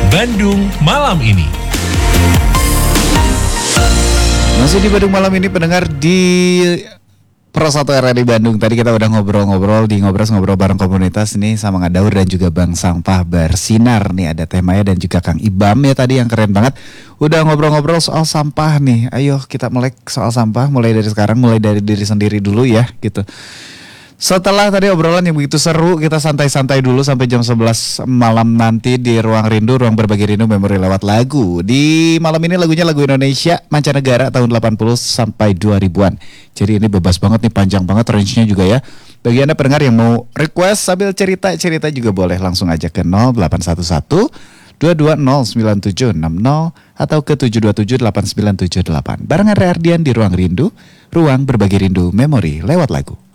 Bandung Malam Ini. Masih di Bandung Malam Ini, pendengar di Pro 1 RRI Bandung. Tadi kita udah ngobrol-ngobrol di ngobrol bareng komunitas nih sama Ngadaur dan juga Bang Sampah Bersinar. Nih ada Teh Maya dan juga Kang Ibam ya tadi, yang keren banget. Udah ngobrol-ngobrol soal sampah nih. Ayo kita melek soal sampah mulai dari sekarang, mulai dari diri sendiri dulu ya gitu. Setelah tadi obrolan yang begitu seru, kita santai-santai dulu sampai jam 11 malam nanti di Ruang Rindu, Ruang Berbagi Rindu Memori lewat lagu. Di malam ini lagunya lagu Indonesia mancanegara tahun 80 sampai 2000-an. Jadi ini bebas banget nih, panjang banget range-nya juga ya. Bagi Anda pendengar yang mau request sambil cerita-cerita juga boleh, langsung aja ke 0811 2209760 atau ke 7278978. Bareng Andre Ardian di Ruang Rindu, Ruang Berbagi Rindu Memori lewat lagu.